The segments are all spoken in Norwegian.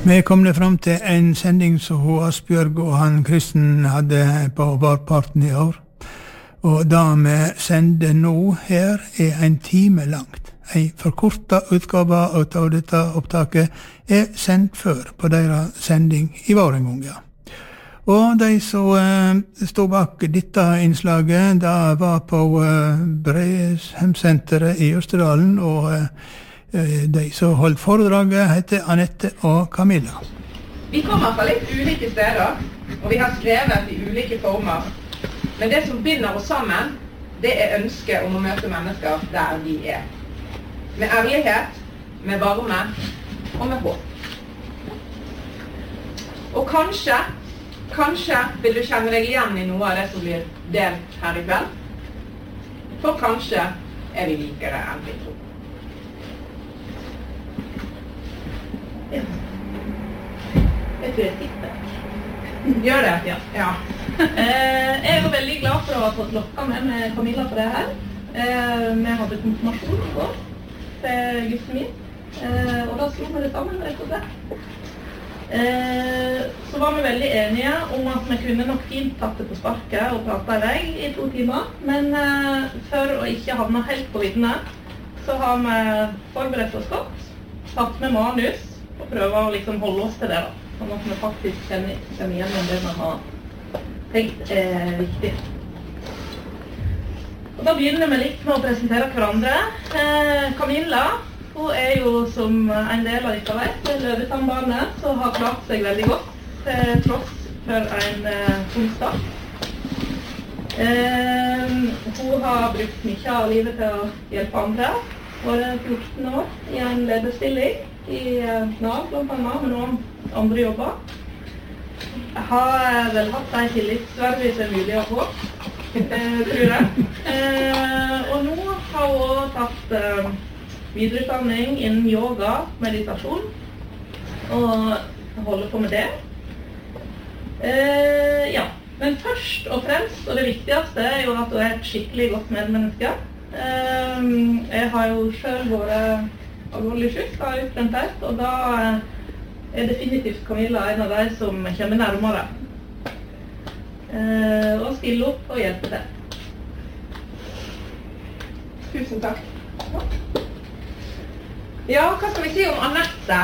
Vi kom det fram til en sending som Asbjørg og han Kristen hadde på Varparten i år. Og det vi sender nå her en time langt. En forkortet utgave av dette opptaket sendt før på deres sending i vår en gang, ja. Og de som stod bak dette innslaget, det var på Breshemsenteret i Østerdalen, og de som holdt foredraget heter Anette og Camilla. Vi kommer fra litt ulike steder, og vi har skrevet i ulike former. Men det som binder oss sammen, det ønsket om å møte mennesker der de Med ærlighet, med varme og med håp. Og kanskje vil du kjenne deg igjen i noe av det som blir delt her i kveld. For kanskje vi likere enn vi tror. Ja. Jeg tror jeg sitter. Gjør det? Ja. Jeg jo veldig glad for å ha fått lokket med Camilla på det her. Vi hadde konfirmasjon i går til gutten min, og da slo vi det sammen, rett og slett. Så var vi veldig enige om at vi kunne nok fint tatt det på sparket og pratet i vei i 2 timer, men for å ikke havne helt på viddene, så har vi forberedt oss godt, tatt med manus, og prøve å liksom holde oss til det, da. Sånn at vi faktisk kjenner igjennom det vi har tenkt viktig. Og da begynner vi litt med å presentere hverandre. Camilla, hun jo som en del av dere vet, Løvetannbarnet, som har klart seg veldig godt, til tross for en onsdag. Hun har brukt mye av livet til å hjelpe andre. Hun var 14 år i en lederstilling i Nav, blant annet, med noen andre jobber. Jeg har vel hatt en tillitsverv hvis det mulig å få, tror jeg. Og nå har hun også tatt videreutdanning innen yoga, meditasjon, og holder på med det. Ja, men først og fremst, og det viktigste jo at hun et skikkelig godt medmenneske. Jeg har jo selv vært alvorlig syk, da utbrenthet, og da definitivt Camilla en av de som kommer nærmere. Og stille opp og hjelpe til. Tusen takk. Ja, hva skal vi si om Anette?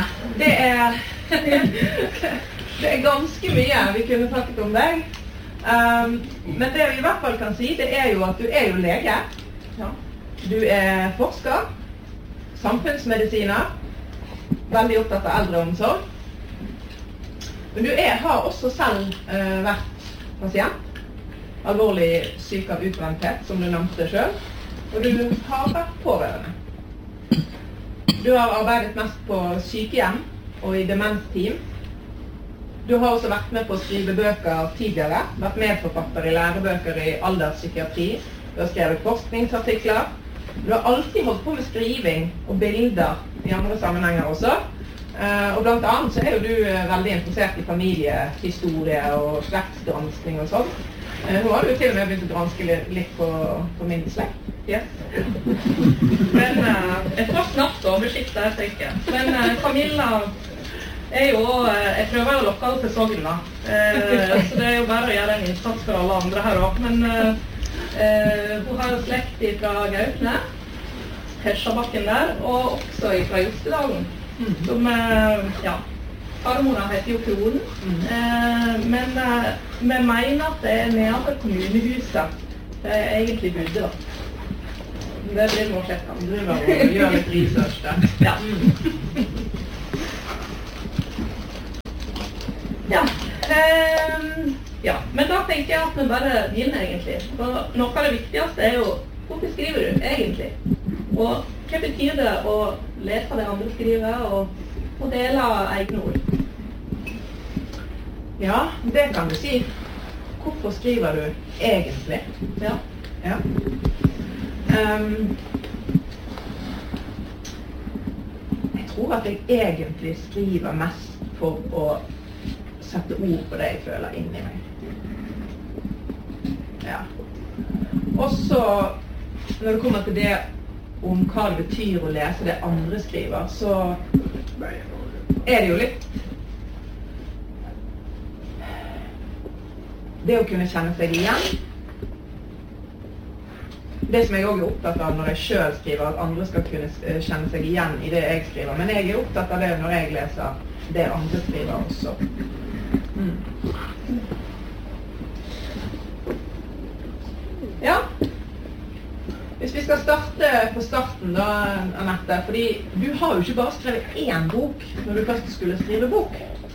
Det ganske mye vi kunne snakket om deg. Men det vi i hvert fall kan si, det jo at du jo lege. Ja. Du forsker, samfunnsmedisiner, veldig opptatt av eldreomsorg. Men du har også selv vært pasient, alvorlig syk av utbrenthet, som du nevnte selv, og du har vært pårørende. Du har arbeidet mest på sykehjem og i demensteam. Du har også vært med på å skrive bøker tidligere, vært medforfatter i lærebøker i alderspsykiatri, du har skrevet forskningsartikler. Du har alltid holdt på med skriving og bilder i andre sammenhenger også. Og blant annet så jo du veldig interessert i familiehistorie og slektsgranskning og sånn. Nå har du til og med begynt å granske litt på min slekt. Yes. Men jeg får snart oversikte, jeg tenker. Men Camilla jo, jeg prøver jo å lokke henne til Sogn da. Så det jo bare å gjøre en innsats for alle andre her også. Men hun har jo slekt fra Gaupne, Hersjabakken der, og også fra Jostedalen. Som, ja, farmora heter jo Kronen, men vi mener at det nedenfor kommunehuset det egentlig bodde da. Det blir nå sjekka. Du må gjøre litt research der. Ja. Ja. Ja, men da tenker jeg at vi bare begynner egentlig. For noe av det viktigste jo, hvorfor skriver du egentlig? Og hva betyr det å lese det andre skriver og dele egne ord? Ja, det kan du si. Hvorfor skriver du egentlig? Ja. Ja. Jeg tror at jeg egentlig skriver mest for å sette ord på det jeg føler inni meg. Ja. Og så, når det kommer til det om hva det betyr å lese det andre skriver, så det jo litt det å kunne kjenne seg igjen. Det som jeg også er opptatt av når jeg selv skriver, at andre skal kunne kjenne seg igjen i det jeg skriver. Men jeg er opptatt av det når jeg leser det andre skriver også. Ja. Hvis vi skal starte på starten da, Annette, fordi du har jo ikke bare skrevet én bok når du først skulle skrive bok.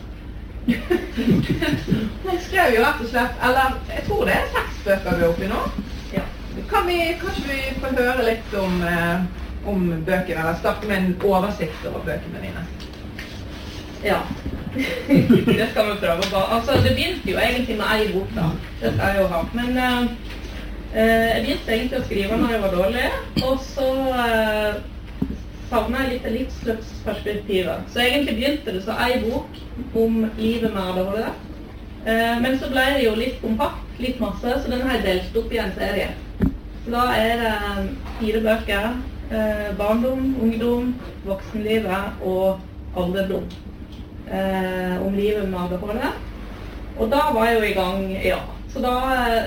Hun skrev jo rett og slett, eller jeg tror det 6 bøker du er oppe i nå. Ja. Kanskje vi får høre litt om bøkene, eller starte med en oversikt over bøkene dine? Ja, det skal vi prøve på. Altså, det begynte jo egentlig med en bok da, det skal jeg jo ha. Men jeg begynte egentlig å skrive når jeg var dårlig, og så savnet jeg litt livsløpsperspektivet. Så egentlig begynte det så en bok om livet med ADHD. Men så ble det jo litt kompakt, litt masse, så den har jeg delt opp i en serie. Så da er det 4 bøker, barndom, ungdom, voksenlivet og alderdom, om livet med ADHD. Og da var jeg jo i gang, ja. Så da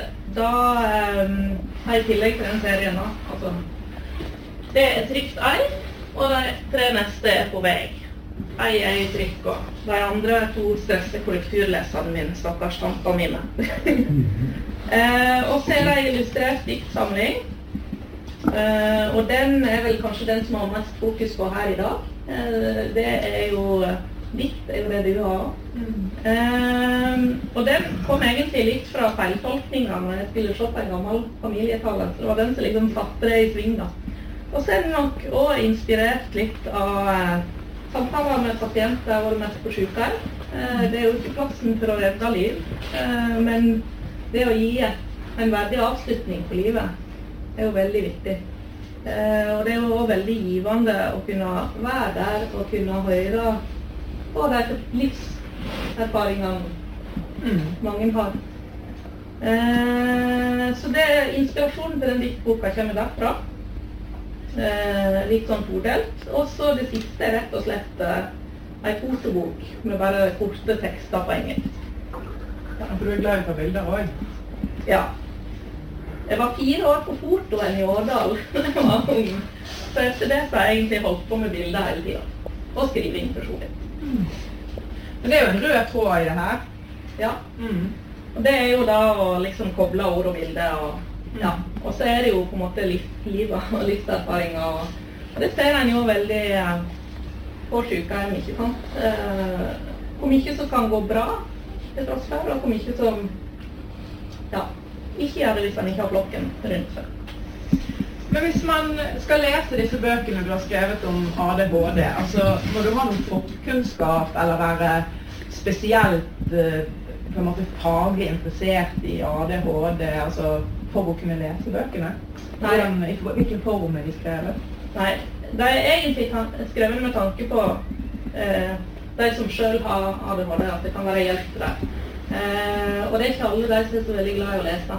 har jeg i tillegg til den serien da, altså, det er trygt ei, og de 3 neste er på vei. Ei er i trykk, og de andre 2 største korrekturleserne mine, stakkars tantene mine. Og så er det en illustrert diktsamling, og den er vel kanskje den som har mest fokus på her i dag. Det er jo dikt, er jo det du har. Og den kom egentlig litt fra feiltolkninger når jeg skulle se på en gammel familietale, så det var den som liksom satte det i sving da. Og så er det nok også inspirert litt av samtaler med pasienter hvor det mest på sykehjem. Det er jo ikke plassen for å redde liv, men det å gi en verdig avslutning på livet er jo veldig viktig. Og det er jo også veldig givende å kunne være der og kunne høre på de livserfaringene mange har. Så det er inspirasjonen til den diktboka kommer derfra. Litt sånn todelt. Og så det siste er rett og slett en fotobok med bare korte tekster på engelsk. Ja, for du er glad i å ta bilder også? Ja. Jeg var 4 år på fotoen i Årdal da jeg var ung. Så etter det så har jeg egentlig holdt på med bilder hele tiden. Og skriving for så vidt. Men det er jo en rød tråd i det her. Ja. Og det er jo da å liksom koble ord og bilder og ja, og så er det jo på en måte livet og livserfaringer, og det ser en jo veldig på sykehjem, ikke sant? Hvor mye som kan gå bra til tross for, og hvor mye som ja, ikke gjør det hvis man ikke har flokken rundt seg. Men hvis man skal lese disse bøkene du har skrevet om ADHD, altså må du ha noen forkunnskap eller være spesielt på en måte faglig interessert i ADHD, altså for å kunne lese bøkene? Nei. Hvilken form er de skrevet? Nei, de er egentlig skrevet med tanke på de som selv har ADHD, at det kan være hjelp til dem. Og det er ikke alle de som er så veldig glad i å lese.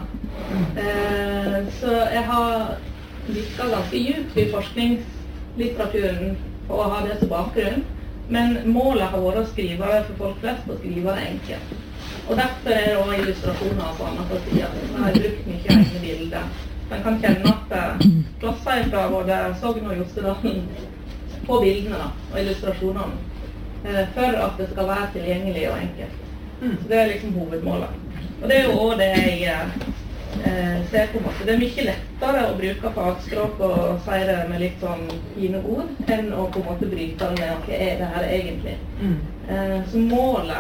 Så jeg har dykket ganske djupt i forskningslitteraturen på å ha det som bakgrunn, men målet har vært å skrive det for folk flest og skrive det enkelt. Og derfor er det også illustrasjoner på andre sider. Jeg har brukt mye egne bilder. Man kan kjenne at plasser fra både Sogn og Jostedalen på bildene da, og illustrasjonene for at det skal være tilgjengelig og enkelt. Så det er liksom hovedmålet. Og det er jo også det jeg ser på en måte. Det er mye lettere å bruke fagspråk og si det med litt sånn fine ord enn å på en måte bryte det med hva er det her egentlig. Så målet